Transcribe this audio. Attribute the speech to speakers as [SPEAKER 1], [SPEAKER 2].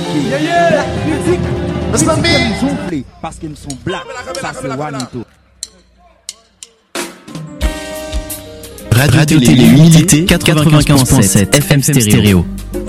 [SPEAKER 1] Black music. Musique qui me zonfle parce qu'ils me sont black. Ça c'est Juanito.
[SPEAKER 2] Radio Télé Humidité 95.7 FM Stéréo.